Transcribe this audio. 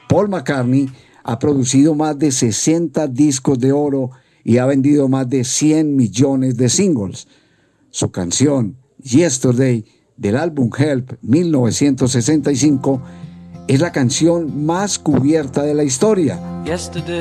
Paul McCartney ha producido más de 60 discos de oro y ha vendido más de 100 millones de singles. Su canción Yesterday del álbum Help 1965 es la canción más cubierta de la historia.